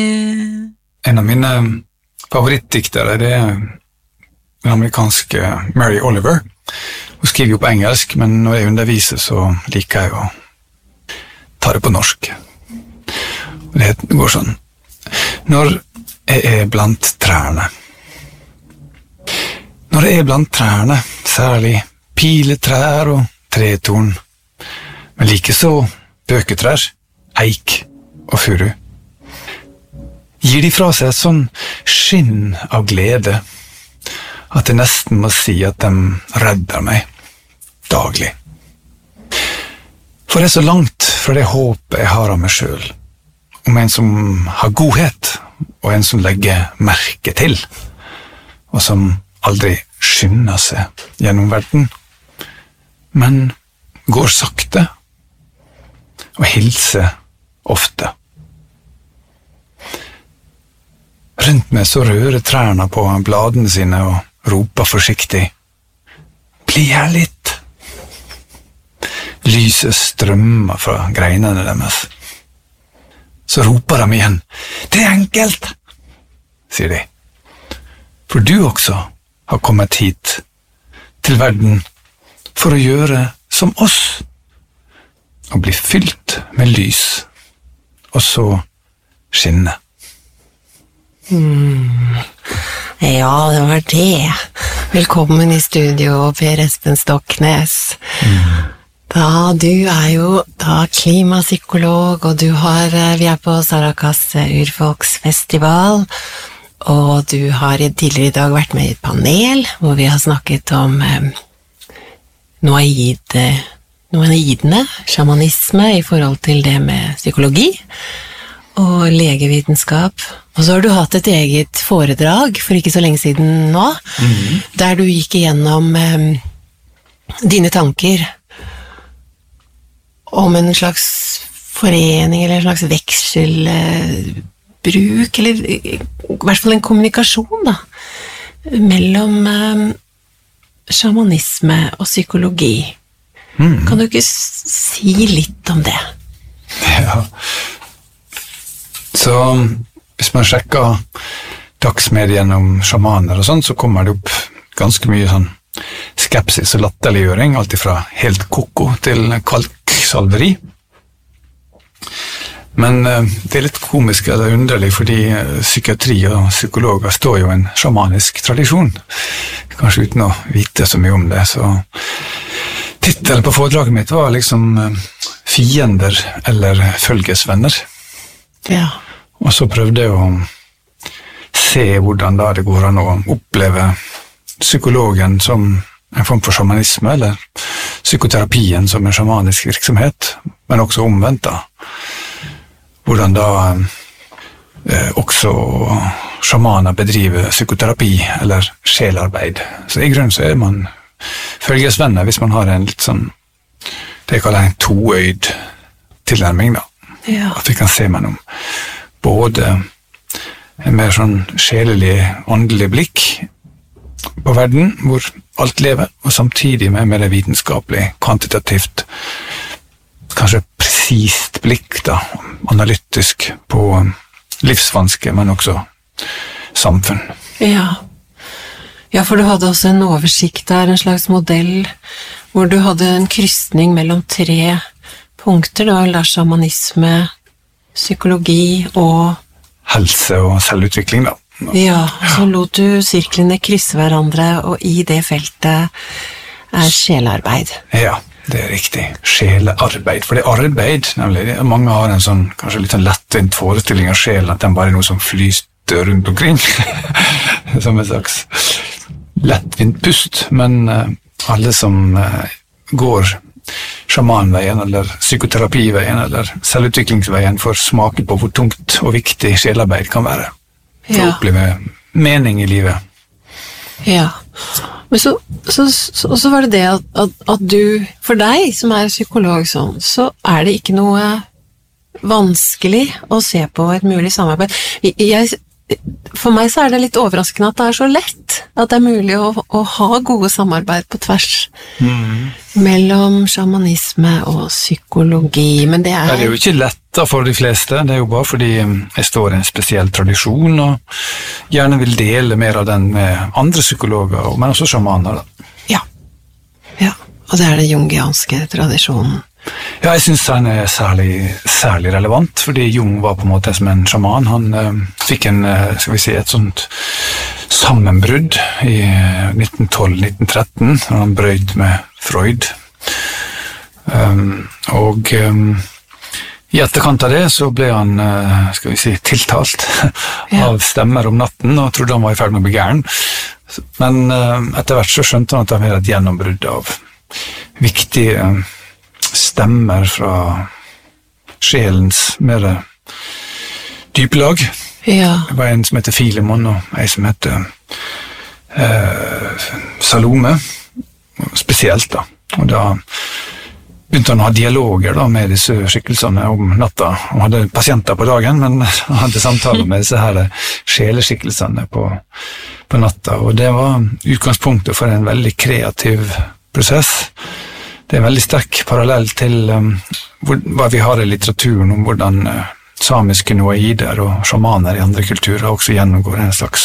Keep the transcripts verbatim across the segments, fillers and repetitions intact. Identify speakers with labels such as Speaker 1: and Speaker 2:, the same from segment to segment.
Speaker 1: En av mine favorittdiktere, det er den amerikanske Mary Oliver. Hun skriver jo på engelsk, men når jeg underviser så liker jeg å ta det på norsk. Det går sånn. Når jeg er blant trærne. Når jeg er blant trærne, særlig piletrær og tretorn, men like så bøketrær, eik og furu, gir de fra seg et sånn skinn av glede at jeg nesten må si at de redder meg daglig. For det er så langt fra det håpet jeg har av meg selv, om en som har godhet, og en som legger merke til, og som aldri skynder seg gjennom verden, men går sakte og hilser ofte. Rundt meg så rører trærne på bladene sine og roper forsiktig: «Bli her litt!» Lyset strømmer fra greinene deres. Så roper de igjen: «Det er enkelt!» sier de. For du også har kommet hit, til verden, for å gjøre som oss, og bli fylt med lys, og så skinne.
Speaker 2: Mm. Ja, det var det. Velkommen i studio, Per Espen Stoknes. Mm. Da, du er jo da klimapsykolog, og du har, vi er på Sarakas urfolksfestival, og du har tidligere i dag vært med i et panel, hvor vi har snakket om eh, noaide, noaidene, shamanisme i forhold til det med psykologi, og legevitenskap. Og så har du hatt et eget foredrag for ikke så lenge siden nå, mm-hmm. der du gikk igjennom um, dine tanker om en slags forening, eller en slags vekselbruk, uh, eller i hvert fall en kommunikasjon da, mellom um, shamanisme og psykologi. Mm. Kan du ikke si litt om det?
Speaker 1: Ja. Så hvis man sjekker dagsmedien om shamaner og sånn, så kommer det opp ganske mye sånn skepsis og latterliggjøring, alt fra helt koko til kalksalveri. Men uh, det er litt komisk eller underlig, fordi uh, psykiatri og psykologer står jo i en shamanisk tradisjon, kanskje uten å vite så mye om det. Så titelen på foredraget mitt var liksom uh, fiender eller følgesvenner.
Speaker 2: Ja.
Speaker 1: Og så prøvde jeg å se hvordan da det går an å oppleve psykologen som en form for shamanisme, eller psykoterapien som en shamanisk virksomhet, men også omvendt da. Hvordan da eh, også shamaner bedriver psykoterapi, eller sjelarbeid. Så i grunnen så er man følgesvenner hvis man har en litt sånn, det jeg kaller en toøyd tilnærming da.
Speaker 2: Ja.
Speaker 1: At vi kan se mellom både en mer sånn sjelelig, åndelig blikk på verden, hvor alt lever, og samtidig med mer vitenskapelig, kvantitativt, kanskje presist blikk, da, analytisk på livsvanske, men også samfunn.
Speaker 2: Ja. Ja, for du hadde også en oversikt der, en slags modell, hvor du hadde en krysning mellom tre punkter, da, eller shamanisme, psykologi og
Speaker 1: helse og selvutvikling da.
Speaker 2: Ja, så lot du sirklene krysse hverandre, og i det feltet er sjelarbeid.
Speaker 1: Ja, det er riktig. Sjelarbeid. For det er arbeid, nemlig. Mange har en sånn, kanskje litt sånn lettvint forestilling av sjelen, at den bare er noe som flyster rundt omkring. Som en slags lettvint pust, men uh, alle som uh, går sjamanveien, eller psykoterapiveien, eller selvutviklingsveien, for smake på hvor tungt og viktig sjelarbeid kan være. For ja. Å oppleve mening i livet.
Speaker 2: Ja. Men så, så, så, så var det det at, at, at du, for deg som er psykolog sånn, så er det ikke noe vanskelig å se på et mulig samarbeid. Jeg, for meg så er det litt overraskende at det er så lett. at det er mulig å, å ha gode samarbeid på tvers
Speaker 1: Mm.
Speaker 2: mellom shamanisme og psykologi, men det er...
Speaker 1: Det er jo ikke lett da for de fleste, det er jo bare fordi jeg står i en spesiell tradisjon og gjerne vil dele mer av den med andre psykologer, men også shamaner da.
Speaker 2: Ja, ja, og det er den jungianske tradisjonen.
Speaker 1: Ja, jeg synes han er særlig, særlig relevant, fordi Jung var på en måte som en shaman. Han eh, fikk en, eh, skal vi si, et sånt sammenbrudd i nitten tolv nitten tretten, når han brøyd med Freud. Um, og um, i etterkant av det så ble han, uh, skal vi si, tiltalt
Speaker 2: Ja.
Speaker 1: av stemmer om natten, og trodde han var i ferd med å bli gæren. Men uh, etter hvert så skjønte han at han hadde et gjennombrudd av viktige uh, stemmer fra sjelens mer dyplag.
Speaker 2: Ja,
Speaker 1: Det var en som heter Filemon, og en som heter eh, Salome, spesielt da. Og da begynte han å ha dialoger da, med disse skikkelsene om natta. Han hadde pasienter på dagen, men han hadde samtaler med disse her sjeleskikkelsene på, på natta. Og det var utgangspunktet for en veldig kreativ prosess. Det er en veldig sterk parallell til um, hvor, hva vi har i litteraturen om hvordan uh, samiske noaider og shamaner i andre kulturer også gjennomgår en slags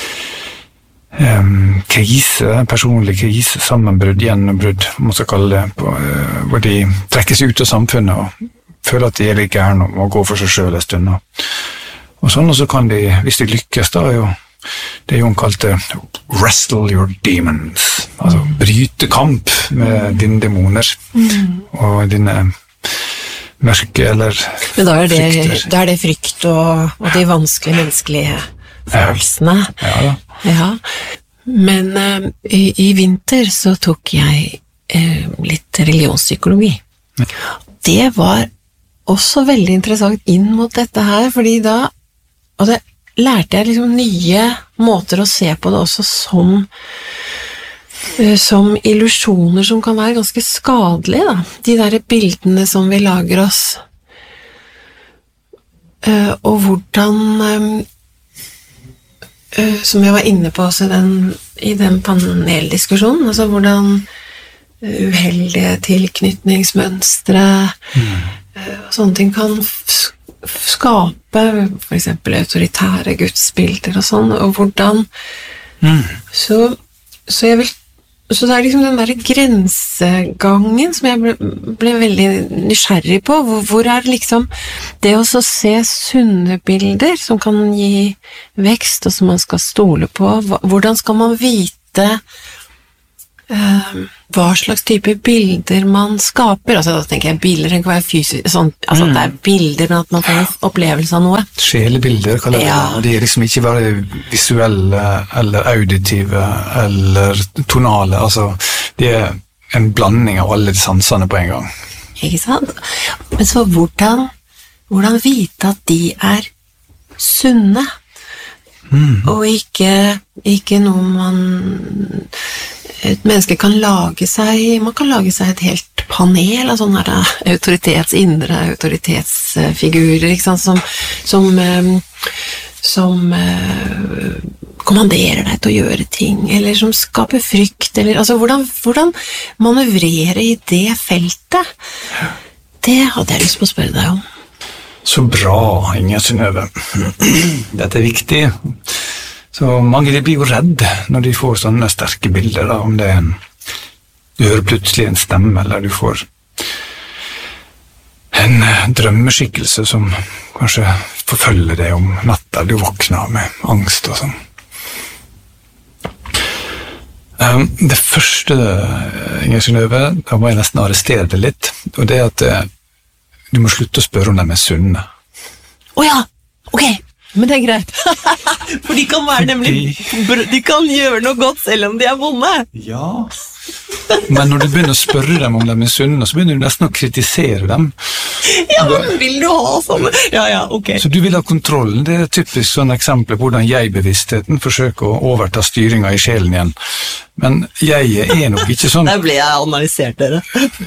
Speaker 1: um, krise, personlig krise, sammenbrudd, gjennombrudd, man skal kalle det, på, uh, hvor de trekkes ut av samfunnet og føler at de er litt gærne og må gå for seg selv en stund. Og sånn, og så kan de, hvis de lykkes da, jo det Jung kalte wrestle your demons, altså bryte kamp med dine demoner mm. og dine mørke eller
Speaker 2: men da er det,
Speaker 1: frykter.
Speaker 2: da er det frykt og, og de vanskelige menneskelige følelsene.
Speaker 1: Ja, ja,
Speaker 2: ja. Men uh, i, i vinter så tok jeg uh, litt religionspsykologi. Ja. Det var også veldig interessant inn mot dette her, fordi da, og det lærte jeg liksom nye måter å se på det også som, som illusjoner som kan være ganske skadelige, da. De der bildene som vi lager oss. Og hvordan, som jeg var inne på også i den, i den paneldiskusjonen, altså hvordan uheldige tilknytningsmønstre mm. og sånne ting kan skape for eksempel autoritære gudsbilder og sånn, og hvordan mm. så, så jeg vil så det er liksom den der grensegangen som jeg ble, ble veldig nysgjerrig på, hvor, hvor er liksom det å så se sunne bilder som kan gi vekst og som man skal stole på, hvordan skal man vite Uh, hva slags type bilder man skaper, altså da tenker jeg bilder, det kan være fysisk, sånn, altså mm. det er bilder, men at man får en opplevelse av noe.
Speaker 1: Sjelebilder, kaller jeg det. Ja. De er liksom ikke bare visuelle, eller auditive, eller tonale, altså de er en blanding av alle de sansene på en gang.
Speaker 2: Ikke sant? Men så hvordan, hvordan vite at de er sunne, mm. og ikke, ikke noe man et menneske kan lage seg, man kan lage seg et helt panel av sånne her autoritets, indre autoritetsfigurer, ikke sant, som, som, som kommanderer deg til å gjøre ting, eller som skaper frykt, eller, altså hvordan, hvordan manøvrere i det feltet, det hadde jeg lyst på å spørre deg om.
Speaker 1: Så bra, Inger Synnøve. Dette er viktig. Så mange de blir jo redd når de får sånne sterke bilder, da, om det er en, du hører plutselig en stemme, eller du får en drømmeskikkelse som kanskje forfølger deg om natta, du våkner med angst og sånn. Um, det første, Inger Synnøve, da må jeg nesten arrestere det litt, og det er at uh, du må slutte å spørre om de er sunne.
Speaker 2: Åja, ok! Men det er greit, for de kan være nemlig, de kan gjøre noe godt selv om de er vonde.
Speaker 1: Ja, Men når du begynner å spørre dem om dem er sunne, så begynner du nesten å kritisere dem.
Speaker 2: Ja, men vil du ha sånne? Ja, ja, ok.
Speaker 1: Så du vil ha kontrollen. Det er typisk sånn eksempel på hvordan jeg-bevisstheten forsøker å overta styringen i sjelen igjen. Men jeg er nok ikke sånn.
Speaker 2: Der ble jeg analysert, dere.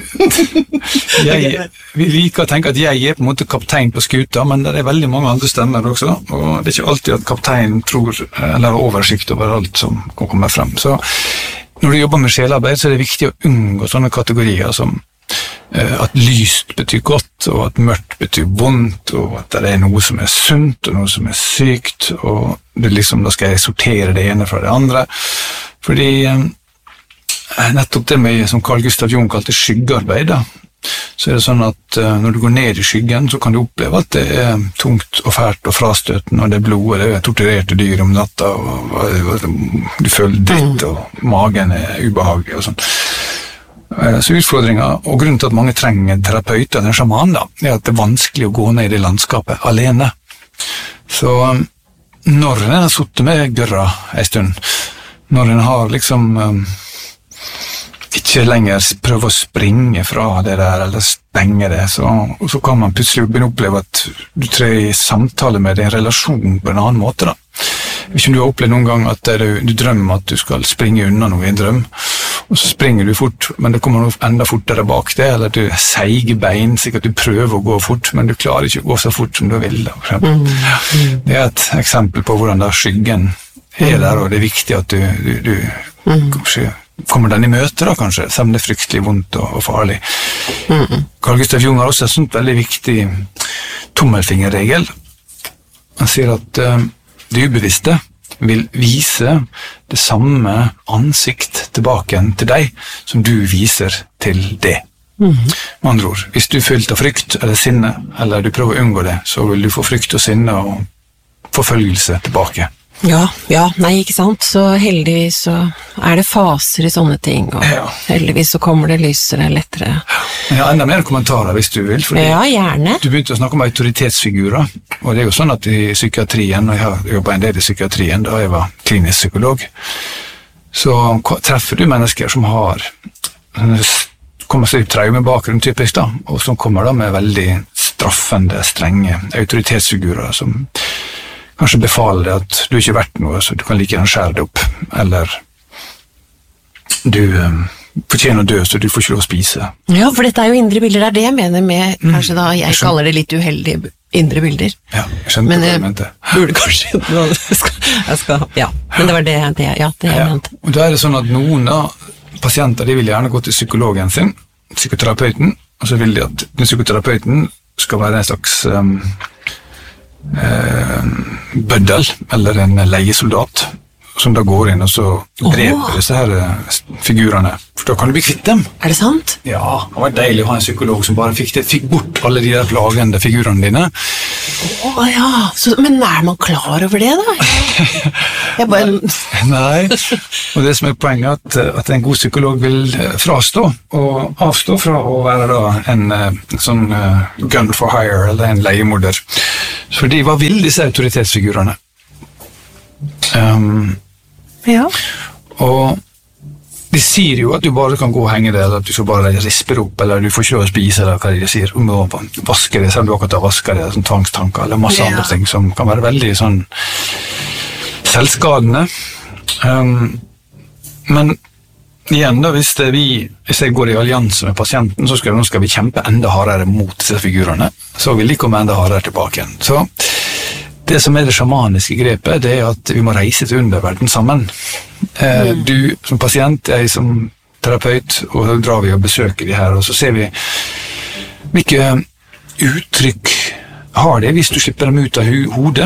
Speaker 1: jeg, vi liker å tenke at jeg er på en måte kaptein på skuta, men det er veldig mange andre stemmer også, og det er ikke alltid at kapteinen tror, eller har oversikt over alt som kan komme frem. Så når du jobber med sjelarbeid, så er det viktig å unngå sånne kategorier som uh, at lyst betyr godt, og at mørkt betyr vondt, og at det er noe som er sunt, og noe som er sykt, og det liksom, da skal jeg sortere det ene fra det andre. Fordi uh, nettopp det med, som Carl Gustav Jung kalte skyggearbeid, da, så er det sånn at uh, når du går ned i skyggen, så kan du oppleve at det er tungt og fælt og frastøtende, og det er blod, og det er torturerte dyr om natta, og, og, og du føler dritt, og magen er ubehagelig og sånn. Uh, så utfordringen, og grunnen til at mange trenger terapeuter, den sjaman da, er at det er vanskelig å gå ned i det landskapet alene. Så um, når en har suttet med gørra en stund, når en har liksom um, ikke lenger prøve å springe fra det der, eller stenge det, så, så kan man plutselig begynne å oppleve at du trer i samtale med din relasjon på en annen måte da. Hvis du har opplevd noen gang at du, du drømmer at du skal springe unna noe i en drøm, og så springer du fort, men det kommer noe enda fortere bak det, eller du seiger bein, sikkert du prøver å gå fort, men du klarer ikke å gå så fort som du vil da, for eksempel. Mm. Det er et eksempel på hvordan da skyggen er der, og det er viktig at du, du, du mm. kanskje kommer den i møte da, kanskje, selv om det er fryktelig vondt og, og farlig. Mm. Carl Gustav Jung har også en sånn veldig viktig tommelfingerregel. Han sier at uh, det ubevisste vil vise det samme ansikt tilbake til deg som du viser til det. Mm. Med andre ord, hvis du er fylt av frykt eller sinne, eller du prøver å unngå det, så vil du få frykt og sinne og forfølgelse tilbake.
Speaker 2: Ja, ja, nei, ikke sant? Så heldigvis så er det faser i sånne ting, og ja. Heldigvis så kommer det lysere, lettere.
Speaker 1: Jeg har enda mer kommentarer hvis du vil, fordi
Speaker 2: ja, gjerne.
Speaker 1: Du begynte å snakke om autoritetsfigurer, og det er jo sånn at i psykiatrien, og jeg har jobbet en del i psykiatrien da jeg var klinisk psykolog, så treffer du mennesker som har kommer seg ut traume bakgrunn typisk da, og som kommer da med veldig straffende, strenge autoritetsfigurer som kanskje befaler deg at du ikke er verdt noe, så du kan like gjerne skjære det opp, eller du um, fortjener å dø, så du får ikke lov å spise.
Speaker 2: Ja, for dette er jo indre bilder, det er det jeg mener med, mm, kanskje da, jeg, jeg kaller det litt uheldige indre bilder.
Speaker 1: Ja, jeg skjønte
Speaker 2: men,
Speaker 1: hva jeg mente.
Speaker 2: Burde kanskje, jeg skal, jeg skal, ja, men det var det, det, ja, det jeg ja. mente.
Speaker 1: Og da er det sånn at noen da, pasienter, de vil gjerne gå til psykologen sin, psykoterapeuten, og så vil de at den psykoterapeuten skal være en slags um, Eh, bøddel, eller en leiesoldat, som da går inn og så dreper oh. disse her figurene, for da kan du bli kvitt dem.
Speaker 2: Er det sant?
Speaker 1: Ja, det var deilig å ha en psykolog som bare fikk, det, fikk bort alle de der plagende figurene dine.
Speaker 2: Åh oh, ja, så, men er man klar over det da? Jeg bare...
Speaker 1: Nei, og det som er poenget er at, at en god psykolog vil frastå og avstå fra å være da en, en sånn uh, gun for hire, eller en leiemorder. Fordi hva vil disse autoritetsfigurene? Um,
Speaker 2: ja.
Speaker 1: Og de sier jo at du bare kan gå og henge det, eller at du skal bare rispe opp, eller du får ikke lov å spise, eller hva de sier, om du vasker det, selv om du akkurat har vasket det, sånn tvangstanker, eller masse ja. andre ting som kan være veldig sånn selvskadende. Um, men igjen da, hvis, det vi, hvis jeg går i allianse med pasienten, så skal, nå skal vi kjempe enda hardere mot disse figurene, så vil de komme enda hardere tilbake igjen. Så det som er det sjamaniske grepet, det er at vi må reise til underverden sammen. Eh, mm. Du som pasient, jeg som terapeut, og så drar vi og besøker de her, og så ser vi hvilke uttrykk har det hvis du slipper dem ut av hodet.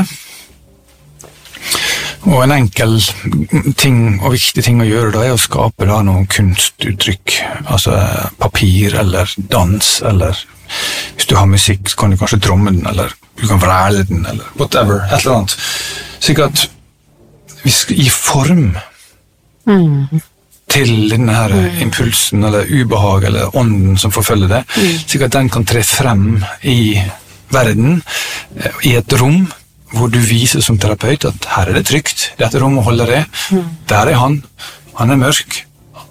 Speaker 1: Og en enkel ting og viktig ting å gjøre da er å skape da noen kunstuttrykk, altså papir eller dans, eller hvis du har musikk så kan du kanskje tromme den, eller du kan vræle den, eller whatever, et eller annet. Slik at vi skal gi form mm. til denne her mm. impulsen, eller ubehag, eller ånden som forfølger det, mm. slik at den kan tre frem i verden, i et rom, hvor du viser som terapeut at her er det trygt, dette rommet holder det, mm. der er han, han er mørk,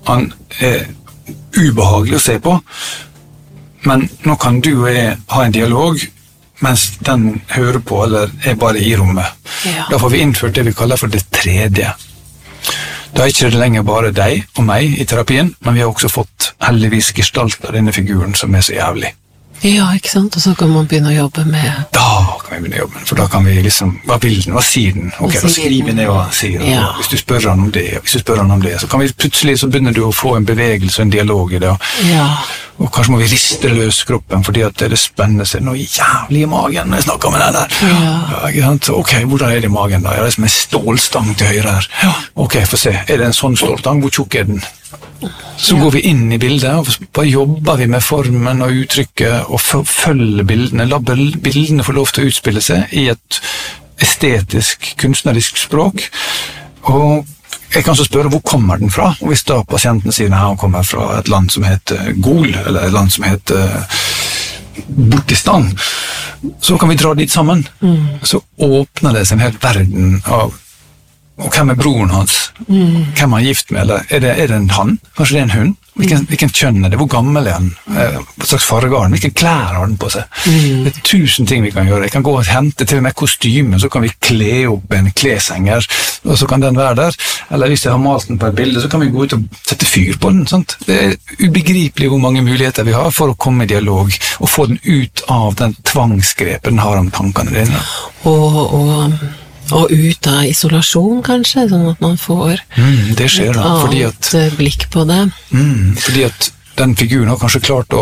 Speaker 1: han er ubehagelig å se på, men nå kan du og jeg ha en dialog, mens den hører på, eller er bare i rommet.
Speaker 2: Ja.
Speaker 1: Da får vi innført det vi kaller for det tredje. Da er ikke det lenger bare deg og meg i terapien, men vi har også fått heldigvis gestalt av denne figuren som er så jævlig.
Speaker 2: Ja, ikke sant? Og så kan man begynne å jobbe med...
Speaker 1: Da kan vi begynne å jobbe, for da kan vi liksom, hva vil den, hva sier den? Ok, da skriver vi ned hva den sier,
Speaker 2: ja.
Speaker 1: Hvis du spør han om det, hvis du spør han om det, så kan vi plutselig, så begynner du å få en bevegelse, en dialog i det, og,
Speaker 2: ja.
Speaker 1: og kanskje må vi riste løs kroppen, fordi at det spenner seg noe jævlig i magen når jeg snakker med den der.
Speaker 2: Ja.
Speaker 1: Ja, ikke sant? Ok, hvordan er det i magen da? Ja, det er som en stålstang til høyre her. Ja. Ok, få se, er det en sånn stålstang? Hvor tjukk er den? Så ja. Går vi inn i bildet, og bare jobber vi med formen og uttrykket, og følger bildene, la bildene få lov til å utspille seg i et estetisk, kunstnerisk språk. Og jeg kan så spørre, hvor kommer den fra? Og hvis da pasienten sier, nei, han kommer fra et land som heter Gol, eller et land som heter Bortistan, så kan vi dra dit sammen. Mm. Så åpner det seg en hel verden av og hvem er broren hans? Mm. Hvem er han gift med? Eller er det, er det en han? Kanskje det er en hund? Hvilken, mm. hvilken kjønn er det? Hvor gammel er han? Eh, hva slags farge har han? Hvilken klær har han på seg? Mm. Det er tusen ting vi kan gjøre. Jeg kan gå og hente til og med kostymen, så kan vi kle opp en kleshenger, og så kan den være der. Eller hvis jeg har malt den på et bilde, så kan vi gå ut og sette fyr på den. Sant? Det er ubegripelig hvor mange muligheter vi har for å komme i dialog, og få den ut av den tvangsgrepet den har om tankene dine.
Speaker 2: Og... og Og ut av isolasjon, kanskje, sånn at man får
Speaker 1: mm, det skjer,
Speaker 2: et
Speaker 1: da,
Speaker 2: annet
Speaker 1: fordi at,
Speaker 2: blikk på det.
Speaker 1: Mm, fordi at den figuren har kanskje klart å,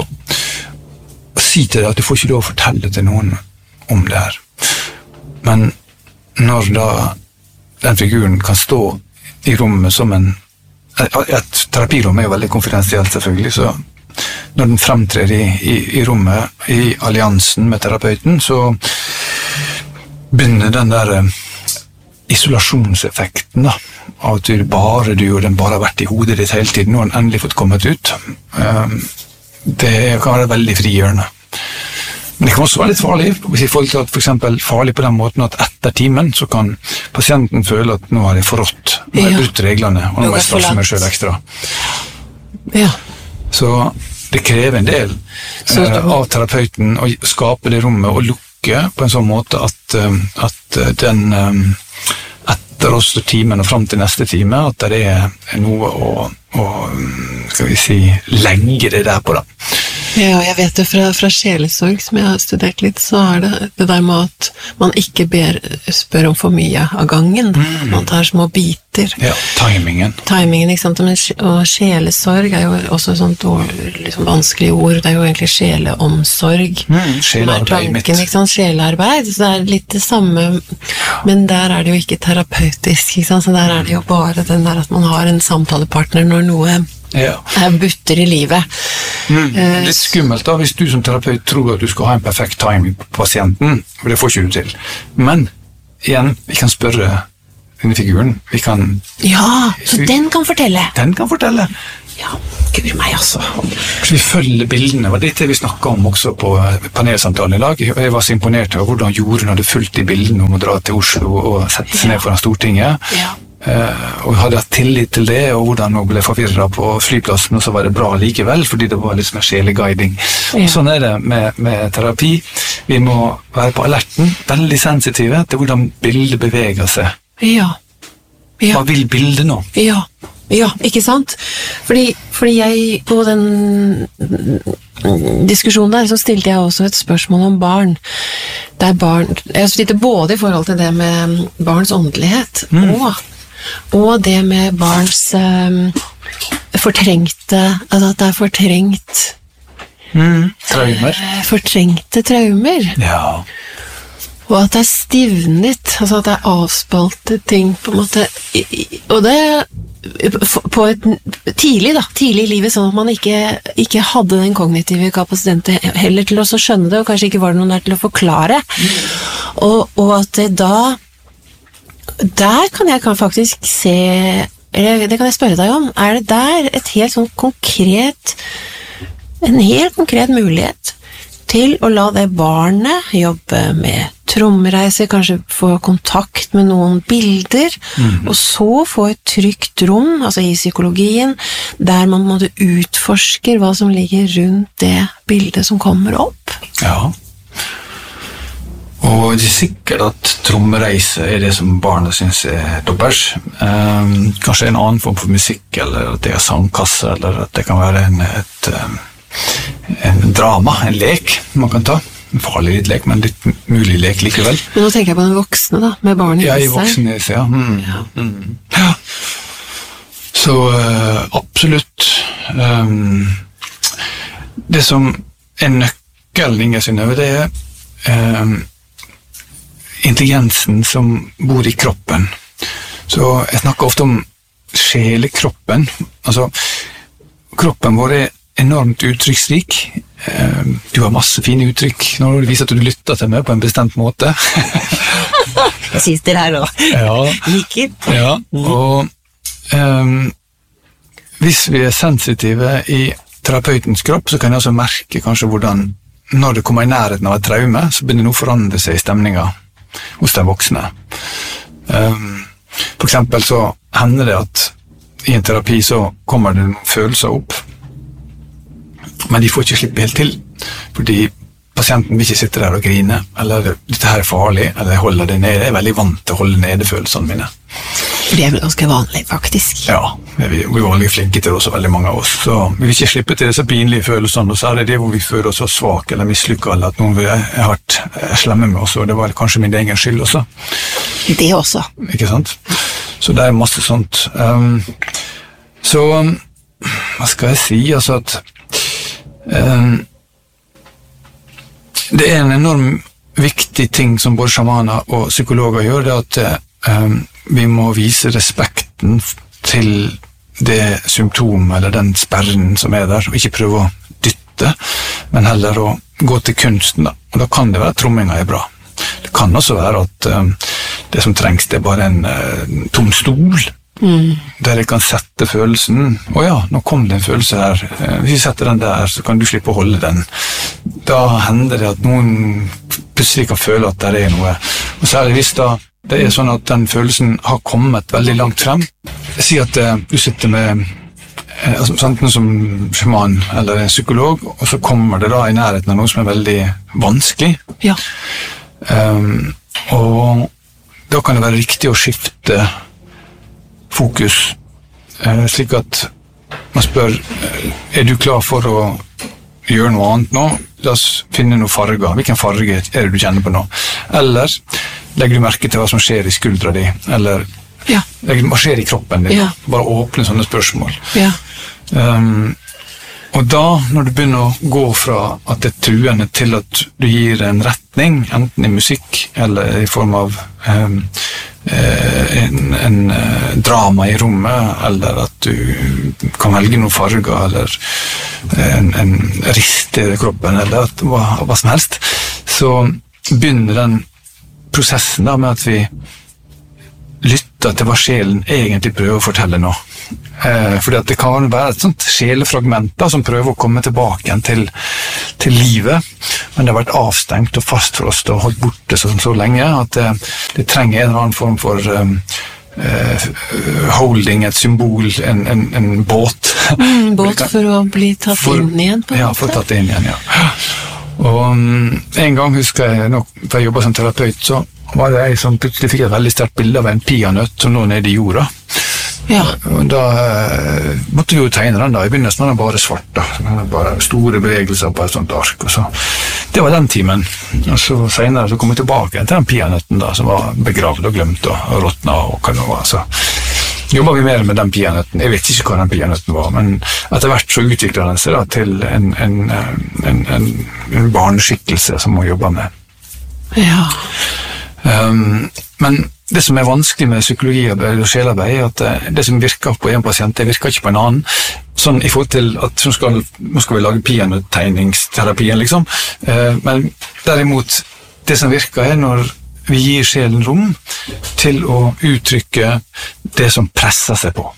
Speaker 1: å si til deg at du får ikke lov å fortelle til noen om det her. Men når da den figuren kan stå i rommet som en... Et, et terapirom er jo veldig konfidensielt, selvfølgelig, så når den fremtrer i, i, i rommet, i alliansen med terapeuten, så begynner den der isolasjonseffekten da, av at du bare du og den bare har vært i hodet ditt hele tiden, nå har den endelig fått kommet ut. Det kan være veldig frigjørende. Men det kan også være litt farlig, hvis jeg føler at for eksempel farlig på den måten at etter timen så kan pasienten føle at nå har jeg forrådt, nå har jeg brutt reglene, og nå må jeg straffe meg selv ekstra.
Speaker 2: Ja.
Speaker 1: Så det krever en del så, uh, av terapeuten å skape det rommet og lukke på en sånn måte at, uh, at den um, etter oss timen og frem til neste time, at det er noe å, å skal vi si, legge det der på da.
Speaker 2: Ja, jeg vet det fra, fra sjelesorg, som jeg har studert litt, så er det det der med at man ikke ber, spør om for mye av gangen. Mm. Man tar små biter.
Speaker 1: Ja, timingen.
Speaker 2: Timingen, ikke sant? Og sjelesorg er jo også et sånt ord, liksom vanskelig ord. Det er jo egentlig sjeleomsorg.
Speaker 1: Mm, sjelearbeid mitt.
Speaker 2: Ikke sant? Sjelearbeid, så det er litt det samme, men der er det jo ikke terapeutisk, ikke sant? Så der er det jo bare den der at man har en samtalepartner når noe
Speaker 1: ja.
Speaker 2: er butter i livet.
Speaker 1: Mm, litt skummelt da, hvis du som terapeut tror at du skal ha en perfekt timing på pasienten, for det får ikke du til. Men, igjen, vi kan spørre denne figuren, vi kan...
Speaker 2: Ja, så vi, den kan fortelle.
Speaker 1: Den kan fortelle.
Speaker 2: Ja, gud meg altså.
Speaker 1: Så vi følger bildene, og det er det vi snakket om også på panelsamtalen i dag. Jeg var så imponert over hvordan Jorunn hadde fulgt i bildene om å dra til Oslo og sette seg ja. ned foran Stortinget. Ja. Uh, og hadde hatt tillit til det, og hvordan hun ble forvirret på flyplassen, og så var det bra likevel, fordi det var liksom en sjeleguiding. Ja. Sånn er det med, med terapi. Vi må være på alerten, veldig sensitive til hvordan bildet beveger seg.
Speaker 2: Ja. Ja.
Speaker 1: Hva vil bildet nå?
Speaker 2: Ja, ja, ikke sant? Fordi, fordi jeg, på den diskusjonen der, så stilte jeg også et spørsmål om barn. Der barn, jeg stilte både i forhold til det med barns åndelighet, mm. og Og det med barns um, fortrengte, altså at det er fortrengt
Speaker 1: mm, traumer.
Speaker 2: Fortrengte traumer.
Speaker 1: Ja.
Speaker 2: Og at det er stivnet, altså at det er avspalte ting på en måte, og det på et tidlig da, tidlig i livet, sånn at man ikke, ikke hadde den kognitive kapasiteten heller til å skjønne det, og kanskje ikke var det noen der til å forklare. Mm. Og, og at det da der kan jeg kan faktisk se, eller det kan jeg spørre deg om, er det der et helt sånn konkret, en helt konkret mulighet til å la det barnet jobbe med trommereise, kanskje få kontakt med noen bilder, mm. og så få et trygt rom, altså i psykologien, der man måtte utforske hva som ligger rundt det bildet som kommer opp.
Speaker 1: Ja. Og det er sikkert at trommereise er det som barna synes er dobbelt. Um, kanskje en annen form for musikk, eller at det er sangkasse, eller at det kan være en, et, um, en drama, en lek man kan ta. En farlig litt lek, men litt mulig lek likevel.
Speaker 2: Men nå tenker jeg på den voksne da, med barn i seg.
Speaker 1: Ja, i voksne, ja. Mm. Ja. Mm. Ja. Så uh, absolutt. Um, det som er nøkkelen, Inge Synnøve, det er um, intelligensen som bor i kroppen. Så jeg snakker ofte om sjelekroppen. Altså, kroppen vår er enormt uttrykksrik. Du har masse fine uttrykk når du viser at du lytter til meg på en bestemt måte.
Speaker 2: Jeg synes det her også.
Speaker 1: Ja.
Speaker 2: Liker.
Speaker 1: Ja, og um, hvis vi er sensitive i terapeutens kropp, så kan jeg også merke kanskje hvordan når det kommer i nærheten av et traume, så begynner det å forandre seg i stemningen hos de voksne. Um, for eksempel så hender det at i en terapi så kommer det noen følelser opp, men de får ikke slippe helt til, fordi pasienten vil ikke sitte der og grine, eller dette her er farlig, eller jeg holder det nede. Jeg er veldig vant til å holde nede følelsene mine.
Speaker 2: Det er vel ganske vanlig, faktisk.
Speaker 1: Ja, vi er veldig flinke til det også, veldig mange av oss. Så vi vil ikke slippe til disse pinlige følelsene, og så er det det hvor vi føler oss så svak eller mislykket, eller at noen har vært slemme med oss, og det var kanskje min egen skyld også.
Speaker 2: Det også.
Speaker 1: Ikke sant? Så det er masse sånt. Um, så, hva skal jeg si? Altså at um, det er en enorm viktig ting som både sjamaner og psykologer gjør, det at um, vi må vise respekten til det symptom eller den sperren som er der, og ikke prøve å dytte, men heller å gå til kunsten. Da. Og da kan det være at tromminga er bra. Det kan også være at um, det som trengs det er bare en uh, tom stol, mm. der jeg kan sette følelsen. Å ja, nå kom det en følelse her. Hvis jeg setter den der, så kan du slippe å holde den. Da hender det at noen plutselig kan føle at det er noe. Og særlig hvis da det er sånn at den følelsen har kommet veldig langt frem. Jeg sier at uh, du sitter med uh, altså, enten som sjaman eller en psykolog, og så kommer det da i nærheten av noe som er veldig vanskelig. Ja. Um, og da kan det være riktig å skifte fokus, uh, slik at man spør, uh, er du klar for å gjøre noe annet nå? La oss finne noen farger. Hvilken farge er det du kjenner på nå? Eller legger du merke til hva som skjer i skuldra di? Eller ja. legger, hva skjer i kroppen din? Ja. Bare åpne sånne spørsmål. Ja. Um, og da, når du begynner å gå fra at det er truende til at du gir en retning, enten i musikk eller i form av um, en, en uh, drama i rommet, eller at du kan velge noen farger, eller en, en rist i kroppen, eller at, hva, hva som helst, så begynner den prosessen da med at vi lytter til hva sjelen egentlig prøver å fortelle nå. Eh, fordi at det kan være et sånt sjelefragment da, som prøver å komme tilbake igjen til, til livet, men det har vært avstengt og fastfrost og holdt borte så, så lenge at det, det trenger en eller annen form for um, uh, holding, et symbol, en, en, en båt.
Speaker 2: Mm, båt for å bli tatt for, inn igjen på en
Speaker 1: ja, måte? Ja, for tatt inn igjen, ja. Og um, en gang husker jeg, når jeg jobbet som terapeut, så var det jeg som plutselig fikk et veldig sterkt bilde av en peanøtt som lå nede i jorda. Ja. Og da uh, måtte vi jo tegne den da. I begynnelsen var den bare svart da. Bare store bevegelser på et sånt ark. Og så. Det var den timen. Og så senere så kom jeg tilbake til den peanøtten da, som var begravd og glemt og, og råtnet og hva det var. Så jobbet vi mer med den peanøtten. Jeg vet ikke hva den peanøtten var, men etter hvert så utviklet den seg da, til en, en, en, en, en barneskikkelse som må jobbe med. Ja. Um, men det som er vanskelig med psykologiarbeid og sjelarbeid er at det som virker på en pasient, det virker ikke på en annen. Sånn i forhold til at så skal, nå skal vi lage peanøttegningsterapien, liksom. Uh, men derimot, det som virker er når vi gir sjelen rom til å uttrykke det som presser seg på.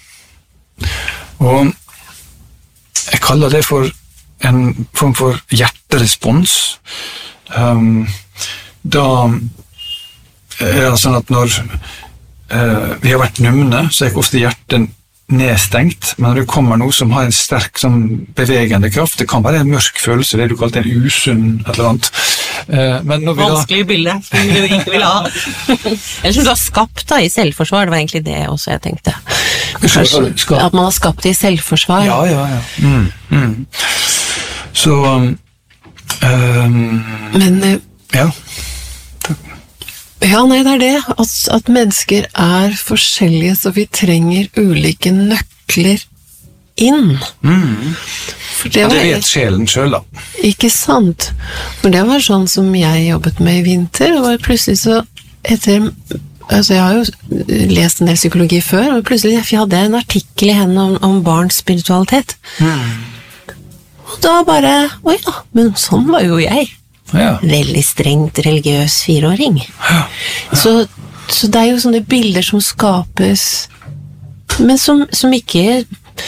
Speaker 1: Og jeg kaller det for en form for hjerterespons. Um, da er det sånn at når uh, vi har vært numne, så er ikke ofte hjertet nedstengt, men når det kommer noe som har en sterk sånn, bevegende kraft, det kan være en mørk følelse, det du kalte en usunn et eller annet. Uh, men når vi
Speaker 2: Vanskelig da... bilde, som du ikke vil ha. Eller som du har skapt da, i selvforsvar, det var egentlig det også jeg tenkte. Kanskje, at man har skapt det i selvforsvar.
Speaker 1: Ja, ja, ja. Mm, mm. Så... Um,
Speaker 2: men... Uh,
Speaker 1: ja.
Speaker 2: Ja, nei, det er det, at, at mennesker er forskjellige, så vi trenger ulike nøkler inn.
Speaker 1: Mm.
Speaker 2: For det, var,
Speaker 1: det vet sjelen selv, da.
Speaker 2: Ikke sant? For det var sånn som jeg jobbet med i vinter, og plutselig så, etter, altså jeg har jo lest en del psykologi før, og plutselig jeg hadde en artikkel i henne om, om barns spiritualitet.
Speaker 1: Mm.
Speaker 2: Og da bare, oi da, men sånn var jo jeg.
Speaker 1: Ja.
Speaker 2: Veldig strengt religiøs fireåring.
Speaker 1: Ja. Ja.
Speaker 2: Så, så det er jo sånne bilder som skapes, men som, som ikke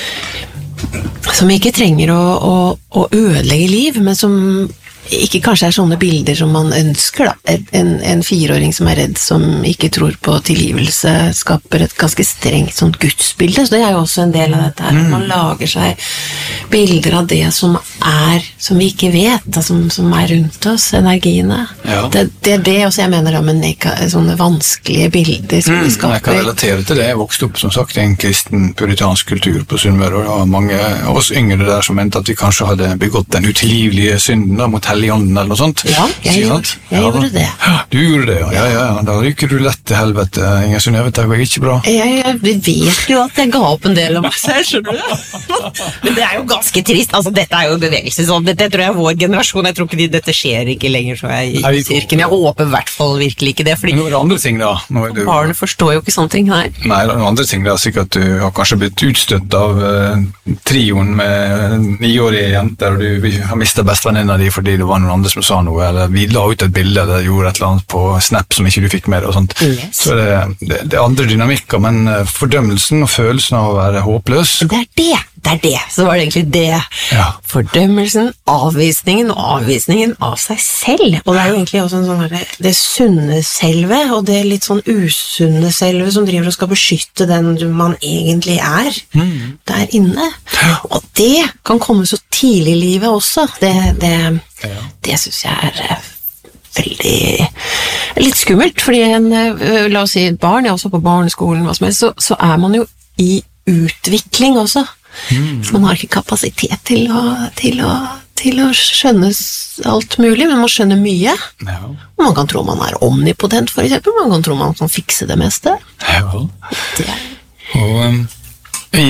Speaker 2: som ikke trenger å, å, å ødelegge liv, men som ikke kanskje er sånne bilder som man ønsker da. En, en fireåring som er redd, som ikke tror på tilgivelse, skaper et ganske strengt sånt gudsbilde, så det er jo også en del av dette her. Man lager seg bilder av det som er, som vi ikke vet, da, som, som er rundt oss, energiene.
Speaker 1: Ja.
Speaker 2: Det, det er det også jeg mener da, med neka, sånne vanskelige bilder som vi skaper.
Speaker 1: Jeg kan relatere til det. Jeg vokste opp som sagt i en kristen puritansk kultur på Sunnmøre, og det var mange av oss yngre der som mente at vi kanskje hadde begått den utilgivelige synden da, mot Helligånden eller noe sånt.
Speaker 2: Ja, jeg, gjorde, jeg ja, gjorde det.
Speaker 1: Ja, du gjorde det, ja. Ja, ja, ja. Da ryker du lett til helvete. Ingen Synnøve, det går ikke bra.
Speaker 2: Jeg, jeg vet jo at jeg ga opp en del av meg selv, skjønner du? Men det er jo ganske trist. Altså, dette er jo bevegelse. Sånn. Dette tror jeg er vår generasjon. Jeg tror ikke de, dette skjer ikke lenger, så jeg i kirken. Jeg håper i hvert fall virkelig ikke det. Fordi
Speaker 1: men noen andre ting da? Du...
Speaker 2: Barnet forstår jo ikke sånne ting, nei.
Speaker 1: Nei, noen andre ting da, sikkert at du har kanskje blitt utstøtt av uh, trioen med niårige jenter, og du har mistet bestevenninna di fordi det var noen andre som sa noe, eller vi la ut et bilde eller gjorde et eller annet på Snap som ikke du fikk med og sånt. Yes. Så det, det, det er andre dynamikker, men fordømmelsen og følelsen av å være håpløs.
Speaker 2: Det er det, det er det. Så var det egentlig det.
Speaker 1: Ja.
Speaker 2: Fordømmelsen, avvisningen og avvisningen av seg selv. Og det er jo egentlig også en sånn her, det sunne selve, og det litt sånn usunne selve som driver og skal beskytte den man egentlig er mm. der inne.
Speaker 1: Ja.
Speaker 2: Og det kan komme så tidlig i livet også. Det, det
Speaker 1: Ja.
Speaker 2: Det synes jeg er veldig litt skummelt, fordi en, la oss si et barn, jeg er også på barneskolen, hva som helst, så, så er man jo i utvikling også. Mm. Så man har ikke kapasitet til å, til å, til å skjønne alt mulig, men man skjønner mye.
Speaker 1: Ja.
Speaker 2: Man kan tro man er omnipotent, for eksempel. Man kan tro man kan fikse det meste.
Speaker 1: Ja.
Speaker 2: Det.
Speaker 1: Og um, i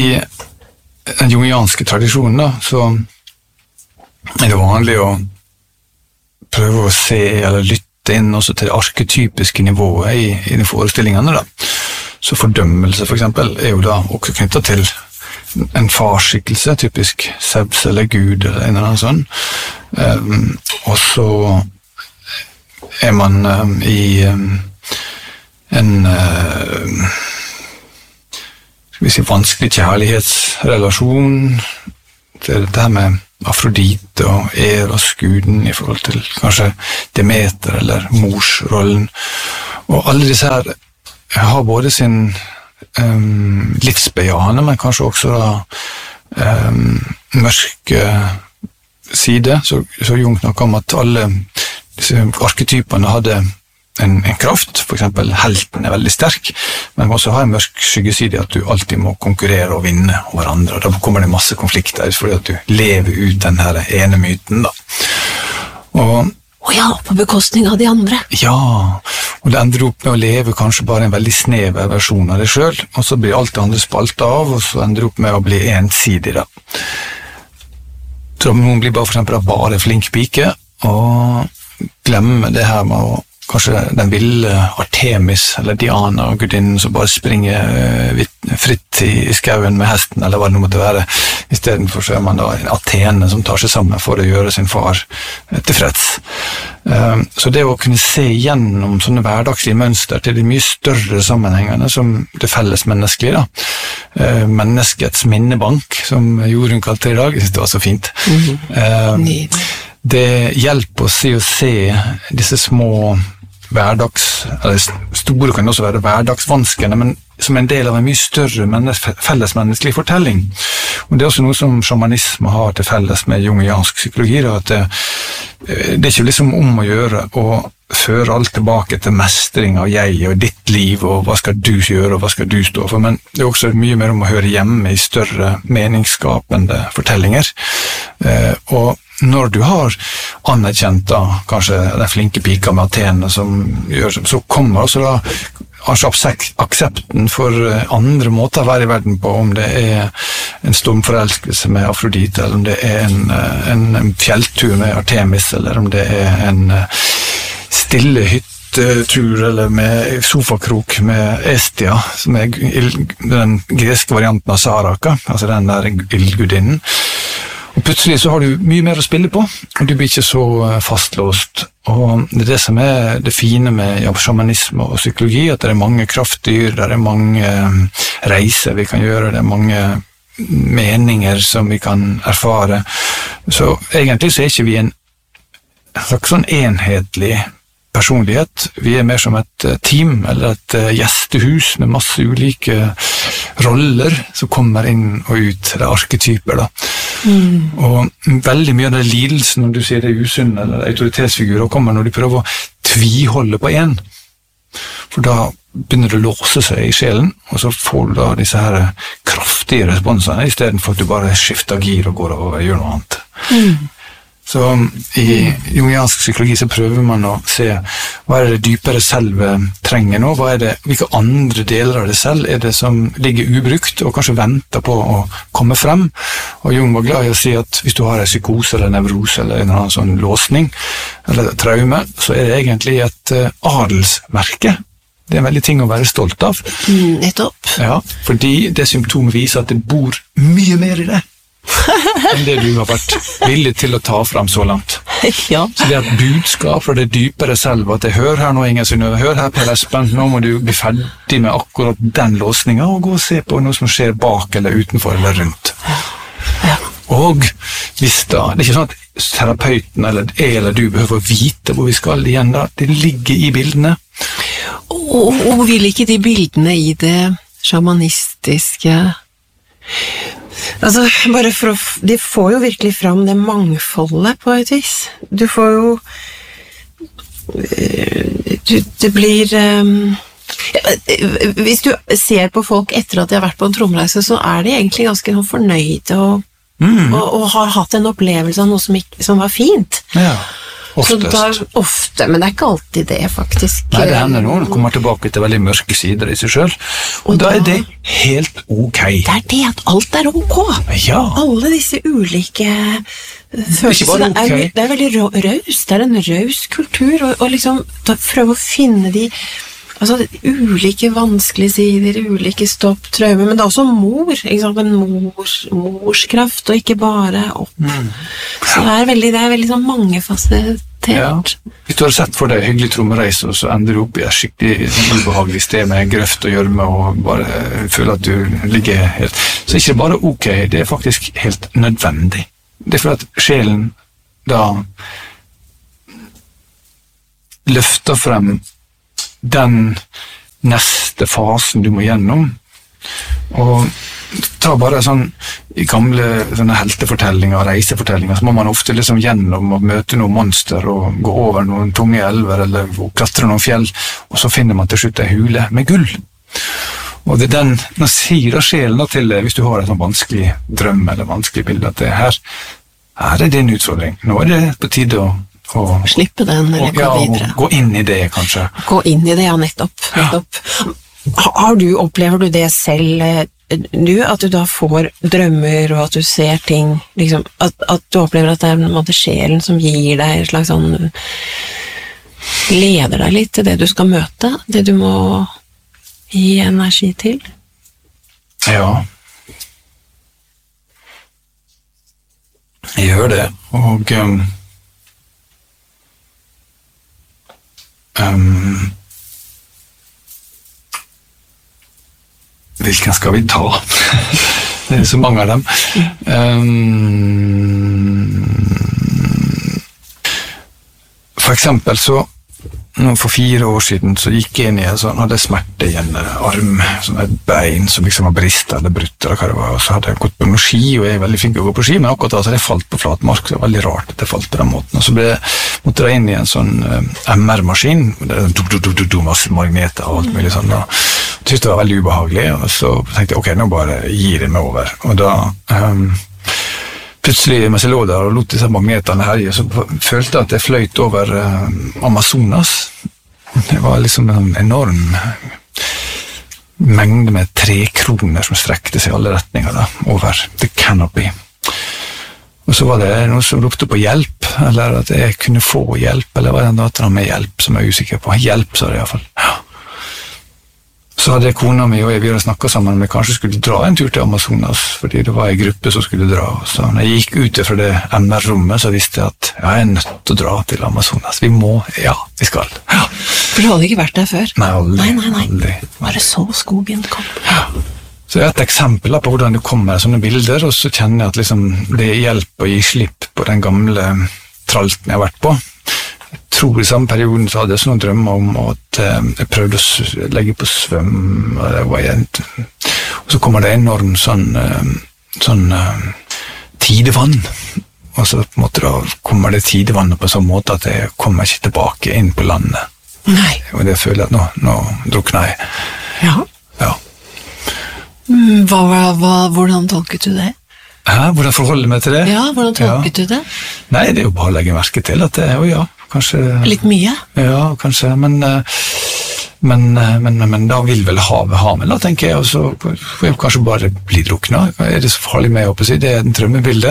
Speaker 1: den jungianske tradisjonen da, så er det vanlig å prøve å se eller lytte inn også til det arketypiske nivået i, i de forestillingene da. Så fordømmelse for eksempel er jo da også knyttet til en farskikkelse, typisk Zeus eller Gud eller en eller annen sånn. Um, og så er man um, i um, en uh, skal vi si vanskelig kjærlighetsrelasjon. Det er dette her med Afrodite og Eros, guden, i forhold til kanskje Demeter eller morsrollen. Og alle disse her har både sin um, livsbejahende, men kanskje også da, um, mørke side. Så, så Jung snakket om at alle disse arketypene hadde En, en kraft, for eksempel helten er veldig sterk, men man også har en mørk skyggeside at du alltid må konkurrere og vinne hverandre, og da kommer det masse konflikter, fordi at du lever ut den her ene myten da. Og,
Speaker 2: å ja, på bekostning av de andre.
Speaker 1: Ja, og det ender opp med å leve kanskje bare en veldig snever versjon av deg selv, og så blir alt det andre spalt av, og så ender det opp med å bli ensidig da. Så noen blir bare for eksempel bare flink pike, og glemmer det her med å kanskje den ville Artemis eller Diana, gudinnen som bare springer fritt i skauen med hesten, eller hva det nå måtte være. I stedet for så er man da en Athene som tar seg sammen for å gjøre sin far tilfreds. Så det å kunne se gjennom sånne hverdagslige mønster til de mye større sammenhengene som det fellesmenneskelige, da. Menneskets minnebank, som Jorunn kalte det i dag, jeg synes det var så fint. Mm-hmm. Det hjelper oss i å se disse små hverdags, eller store kan også være hverdagsvanskene, men som en del av en mye større fellesmenneskelig fortelling. Og det er også noe som shamanisme har til felles med jungiansk psykologi, da, at det, det er ikke liksom om å gjøre å føre alt tilbake til mestring av jeg og ditt liv, og hva skal du gjøre, og hva skal du stå for, men det er også mye mer om å høre hjemme i større meningsskapende fortellinger. Eh, og når du har anerkjent da, kanskje den flinke pika med Athene som gjør, så kommer også da kanskje aksepten for andre måter å være i verden på, om det er en stormforelskelse med Afrodite, eller om det er en, en fjelltur med Artemis, eller om det er en stille hyttetur, eller med sofakrok med Estia, som er den greske varianten av Saraka, altså den der ildgudinnen. Og plutselig så har du mye mer å spille på, og du blir ikke så fastlåst. Og det er det som er det fine med ja, shamanisme og psykologi, at det er mange kraftdyr, det er mange reiser vi kan gjøre, det er mange meninger som vi kan erfare. Så egentlig så er ikke vi en slags sånn enhetlig personlighet. Vi er mer som et team, eller et gjestehus med masse ulike roller som kommer inn og ut, det er arketyper da. Mm. Og veldig mye av det lidelsen når du sier det er usunn eller autoritetsfigurer kommer når de prøver å tviholde på en, for da begynner det å låse seg i sjelen, og så får du da disse her kraftige responsene i stedet for at du bare skifter gir og går over og gjør noe annet. Mm. Så i jungiansk psykologi så prøver man å se hva er det dypere selve trenger nå, hva er det, hvilke andre deler av det selv er det som ligger ubrukt og kanskje venter på å komme frem. Og Jung var glad i å si at hvis du har en psykose eller nevrose eller en annen sånn låsning eller traume, så er det egentlig et adelsmerke. Det er en veldig ting å være stolt av.
Speaker 2: Mm, nettopp.
Speaker 1: Ja, fordi det symptomet viser at det bor mye mer i det. enn det du har vært villig til å ta frem så langt.
Speaker 2: Ja.
Speaker 1: Så det er et budskap fra det dypere selv, at jeg hører her nå, Inger Synnøve, hør her Per Espen, nå må du bli ferdig med akkurat den låsningen, og gå og se på noe som skjer bak eller utenfor eller rundt.
Speaker 2: Ja.
Speaker 1: Og hvis da, det er ikke sånn at terapeuten eller jeg eller du behøver å vite hvor vi skal igjen da, det ligger i bildene.
Speaker 2: Og, og vil ikke de bildene i det shamanistiske altså, bare for å, de får jo virkelig fram det mangfoldet på et vis. Du får jo du, det blir um, hvis du ser på folk etter at de har vært på en tromreise, så er de egentlig ganske fornøyde og, mm. og, og har hatt en opplevelse av noe som, ikke, som var fint.
Speaker 1: Ja. Oftest.
Speaker 2: Da, ofte, men det er ikke alltid det, faktisk.
Speaker 1: Nei, det hender noen kommer tilbake til veldig mørke sider i seg selv, og, og da, da er det helt ok.
Speaker 2: Det er det at alt er ok.
Speaker 1: Ja.
Speaker 2: Alle disse ulike følelser, det, okay. er, det er veldig raus, det er en raus kultur, og, og liksom prøve å finne de altså, ulike vanskelige sider, ulike stopp, traumer, men det er også mor, ikke sant? En mors, morskraft, og ikke bare opp. Mm. Ja. Så det er veldig, det er veldig sånn mangefasettert.
Speaker 1: Ja. Hvis du har sett for deg hyggelig trommereis, og så ender du opp i et skikkelig ubehagelig sted med grøft og gjørme, og bare føler at du ligger helt... Så ikke bare ok, det er faktisk helt nødvendig. Det er for at sjelen da løfter frem den neste fasen du må gjennom, og ta bare sånn i gamle sånne heltefortellinger og reisefortellinger, så må man ofte liksom gjennom og møte noen monster og gå over noen tunge elver eller klatre noen fjell, og så finner man til slutt en hule med gull. Og det er den, nå sier da sjelen til deg, hvis du har en sånn vanskelig drøm eller vanskelig bilde, at det her, her er din utfordring. Nå er det på tide å Og,
Speaker 2: slippe den, eller
Speaker 1: og,
Speaker 2: gå
Speaker 1: ja,
Speaker 2: videre.
Speaker 1: Gå inn i det, kanskje.
Speaker 2: Gå inn i det, ja, nettopp. nettopp. Ja. Har du, opplever du det selv, du, at du da får drømmer, og at du ser ting, liksom, at, at du opplever at det er en måte sjelen som gir deg en slags sånn, leder deg litt til det du skal møte, det du må gi energi til?
Speaker 1: Ja. Jeg gjør det, og... Um, Um, hvilken skal vi ta? Det er så mange av dem. Um, for eksempel så for fire år siden så gikk jeg inn i en sånn, hadde smerte i en arm, sånn et bein som liksom var bristet eller brutt, eller hva det var, og så hadde jeg gått på noen ski, og jeg er veldig flink å gå på ski, men akkurat da så hadde jeg falt på flat mark, så det var veldig rart at jeg falt på den måten, og så ble, måtte jeg inn i en sånn uh, M R-maskin, det er do, do, do, do, do, masse magneter og alt mulig sånn, og jeg syntes det var veldig ubehagelig, og så tenkte jeg, ok, nå bare gir jeg meg over, og da... Um, Plutselig, mens jeg lå der og lot disse magnetene herje, så følte jeg at jeg fløyt over uh, Amazonas. Det var liksom en enorm mengde med trekroner som strekte seg i alle retninger da, over the canopy. Og så var det noen som ropte på hjelp, eller at jeg kunne få hjelp, eller var det en datter med hjelp, som jeg er usikker på. Hjelp, sa det i hvert fall. Ja. Så hadde kona mi og jeg ville snakket sammen om jeg kanskje skulle dra en tur til Amazonas, fordi det var en gruppe som skulle dra. Så når jeg gikk ut fra det M R-rommet, så visste jeg at jeg er nødt til å dra til Amazonas. Vi må, ja, vi skal. Ja.
Speaker 2: For du hadde ikke vært der før?
Speaker 1: Nei, aldri.
Speaker 2: Nei, nei, nei.
Speaker 1: aldri.
Speaker 2: Bare så skogen kom.
Speaker 1: Ja. Så jeg har et eksempel på hvordan det kommer sånne bilder, og så kjenner jeg at liksom, det hjelper å gi slipp på den gamle tralten jeg har vært på. Jeg tror i samme perioden så hadde jeg sånne drømmer om at eh, jeg prøvde å legge på svøm, og det var jent. Og så kommer det enorm sånn, eh, sånn eh, tidevann, og så på en måte da kommer det tidevannet på en sånn måte at jeg kommer ikke tilbake inn på landet.
Speaker 2: Nei.
Speaker 1: Og det føler jeg at nå, nå drukner jeg.
Speaker 2: Ja.
Speaker 1: Ja.
Speaker 2: Mm, hva, hva, hvordan tolket du det?
Speaker 1: Hæ? Hvordan forholder jeg meg til det?
Speaker 2: Ja, hvordan tolket
Speaker 1: ja.
Speaker 2: du det?
Speaker 1: Nei, det er jo bare å legge merke til at det er jo ja. Kanskje,
Speaker 2: litt mye?
Speaker 1: Ja, kanskje, men, men, men, men da vil vel havet ha meg, da, tenker jeg, og så får jeg kanskje bare bli druknet. Er det så farlig med, jeg håper å si? Det er en drømmebilde.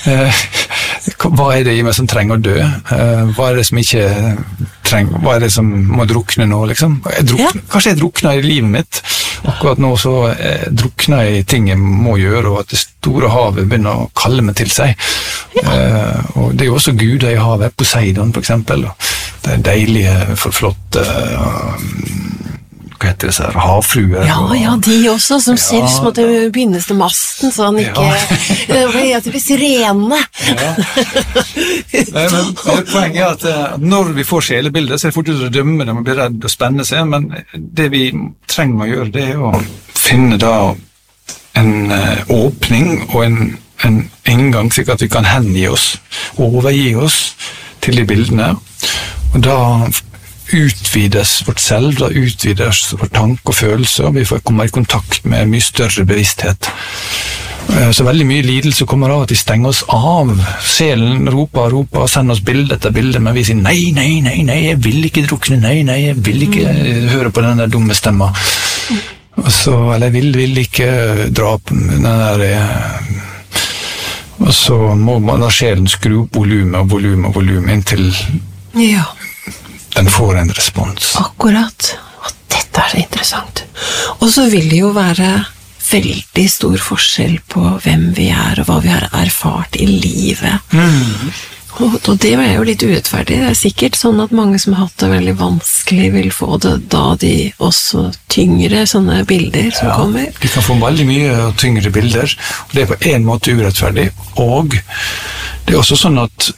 Speaker 1: Hva er det i meg som trenger å dø? Hva er det som ikke trenger, hva er det som må drukne nå, liksom? Jeg drukner, ja. Kanskje jeg drukner i livet mitt. Akkurat nå så jeg drukner jeg i ting jeg må gjøre, og at det store havet begynner å kalle meg til seg. Ja. Uh, og det er jo også guder i havet, Poseidon for eksempel, og det er deilige, forflotte, uh, hva heter det, så her, havfruer.
Speaker 2: Ja,
Speaker 1: og,
Speaker 2: ja, de også, som
Speaker 1: ja,
Speaker 2: selv måtte bindes til masten, så han ikke,
Speaker 1: ja.
Speaker 2: hva heter det, sirene.
Speaker 1: Ja. Men, men poenget er at, at når vi får sjelebilder, så er det fort ut å dømme dem og bli redd og spenne seg, men det vi trenger å gjøre, det er å finne da en uh, åpning og en en inngang, slik at vi kan hengi oss, overgi oss til de bildene, og da utvides vårt selv, da utvides vår tanke og følelse, og vi får komme i kontakt med mye større bevissthet. Så veldig mye lidelse kommer av at vi stenger oss av. Sjelen roper og roper og sender oss bilde etter bilde, men vi sier nei, nei, nei, nei, jeg vil ikke drukne, nei, nei, jeg vil ikke høre på den der dumme stemma. Og så, eller jeg vil, vil ikke dra på den der... Og så må man da sjelen skru opp volumet og volumet og volumet inntil
Speaker 2: ja.
Speaker 1: Den får en respons.
Speaker 2: Akkurat. Og dette er så interessant. Og så vil det jo være veldig stor forskjell på hvem vi er og hva vi har erfart i livet. Mm. Og, og det er jo litt urettferdig. Det er sikkert sånn at mange som har hatt det veldig vanskelig vil få det da de også tyngre sånne bilder som
Speaker 1: ja,
Speaker 2: kommer.
Speaker 1: De kan få veldig mye tyngre bilder, og det er på en måte urettferdig. Og det er også sånn at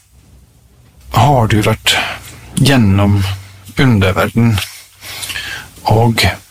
Speaker 1: har du vært gjennom underverden og